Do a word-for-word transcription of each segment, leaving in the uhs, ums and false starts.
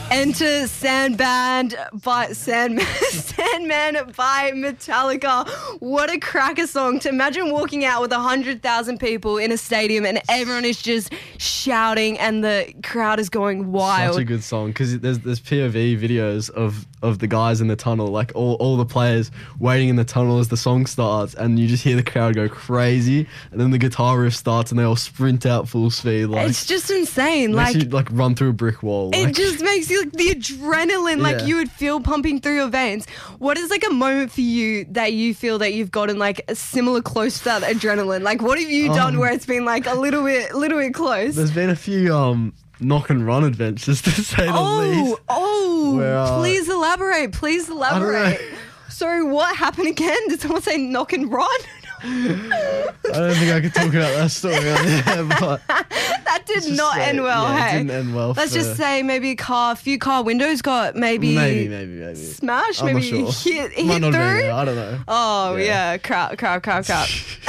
Enter Sandman by Sandman, Sandman by Metallica. What a cracker song. To imagine walking out with one hundred thousand people in a stadium and everyone is just shouting and the crowd is going wild. Such a good song because there's there's P O V videos of, of the guys in the tunnel, like all, all the players waiting in the tunnel as the song starts, and you just hear the crowd go crazy, and then the guitar riff starts and they all sprint out full speed. Like, it's just insane. Makes Like you like run through a brick wall. Like. It just makes you like the adrenaline, like Yeah. you would feel pumping through your veins. What is like a moment for you that you feel that you've gotten like a similar close to that adrenaline? Like what have you done Um, where it's been like a little bit, little bit close? There's been a few um knock and run adventures to say the Oh, least. oh! Where, uh, please elaborate. Please know. elaborate. Sorry, what happened again? Did someone say knock and run? I don't think I could talk about that story on there, but That did just not say- end well. yeah, Hey, it didn't end well. let's for- just say maybe a car, a few car windows got maybe maybe, maybe, maybe. smashed, I'm maybe not sure. hit, hit Might not have been through. there, I don't know. Oh, yeah, Yeah. crap, crap, crap, crap.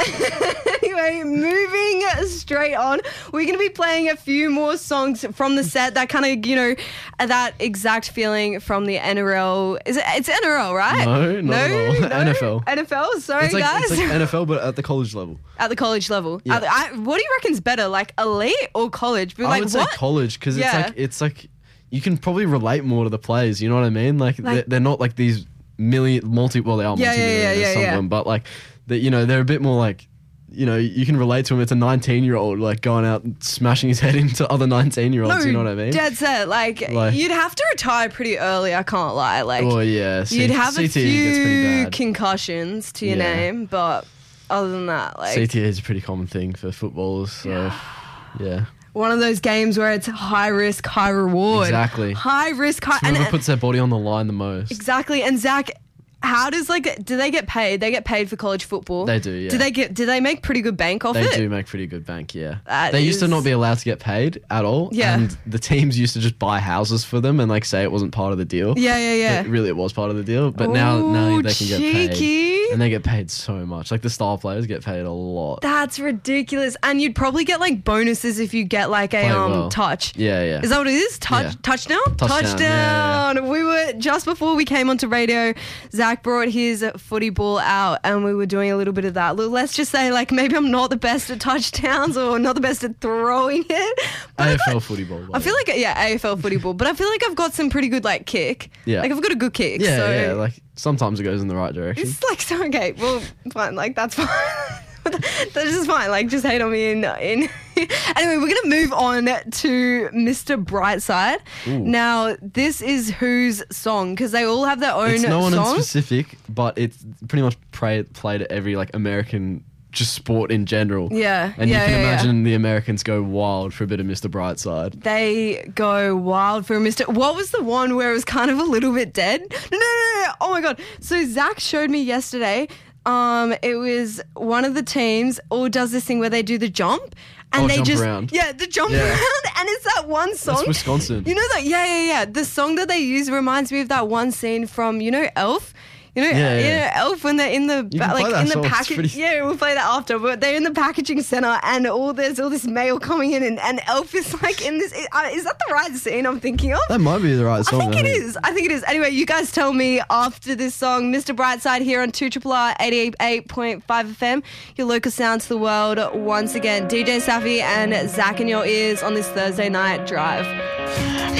Anyway, moving straight on, we're going to be playing a few more songs from the set that kind of, you know, that exact feeling from the N R L. Is it? It's N R L, right? No, not at all. No? N F L. N F L, sorry, It's like, guys. it's like N F L, but at the college level. At the college level. Yeah. At the- I, what do you reckon's better, like elite or college? But I like would what? say college because Yeah. it's like it's like you can probably relate more to the players. You know what I mean? Like, Like- they're, they're not like these million multi. Well, they are Yeah, yeah, multi yeah, yeah, some yeah. of them, but like that. You know, they're a bit more like. You know, you can relate to him. It's a nineteen-year-old like going out and smashing his head into other nineteen-year-olds. No, you know what I mean? dead set. Like, Like- you'd have to retire pretty early. I can't lie. Like, Oh yeah, C- you'd have C a T E gets pretty few bad. concussions to your Yeah. name, but other than that, like C T E is a pretty common thing for footballers. So yeah, one of those games where it's high risk, high reward. Exactly. High risk, high. whoever And, puts their body on the line the most. exactly. And Zach, how does like do they get paid? They get paid for college football. They do, yeah. Do they get? Do they make pretty good bank off They it? do make pretty good bank, yeah. That they used to is- not be allowed to get paid at all. Yeah. And the teams used to just buy houses for them and like say it wasn't part of the deal. Yeah, yeah, yeah. But really it was part of the deal. But now now Ooh, they can get cheeky. paid. And they get paid so much. Like the star players get paid a lot. That's ridiculous. And you'd probably get like bonuses if you get like a Play um well. touch. Yeah, yeah. Is that what it is? Touch, Yeah. Touchdown? Touchdown, yeah, yeah, We were, just before we came onto radio, Zach brought his footy ball out and we were doing a little bit of that. Look, let's just say like maybe I'm not the best at touchdowns or not the best at throwing it. But A I F L got- footy ball. I feel like, yeah, A F L footy ball, but I feel like I've got some pretty good like kick. Yeah. Like I've got a good kick. Yeah, so yeah. Like sometimes it goes in the right direction. it's like, so, okay, well, fine, like that's fine. That's just fine. Like, just hate on me in. in. Anyway, we're gonna move on to Mister Brightside. Ooh. Now, this is whose song? Because they all have their own It's no one in song. specific, but it's pretty much pray, played at every like American just sport in general. Yeah, And yeah, you can yeah, yeah. imagine the Americans go wild for a bit of Mister Brightside. They go wild for Mister What was the one where it was kind of a little bit dead? No, no, no, no. Oh my god. So Zach showed me yesterday. Um, it was one of the teams all does this thing where they do the jump. And Oh, they jump just around. yeah, the jump Yeah. around, and it's that one song. That's Wisconsin. You know that? Yeah, yeah, yeah. The song that they use reminds me of that one scene from, you know, Elf. You know, Yeah, you yeah. know, Elf when they're in the You ba- can play like that in the song, it's package. pretty- Yeah, we'll play that after. But they're in the packaging center, and all there's all this mail coming in, and, and Elf is like in this. Uh, is that the right scene I'm thinking of? That might be the right I song. think it is. I think it is. Anyway, you guys tell me after this song, Mister Brightside here on two R R eighty-eight point five F M, your local sound to the world. Once again, D J Safi and Zach in your ears on this Thursday night drive.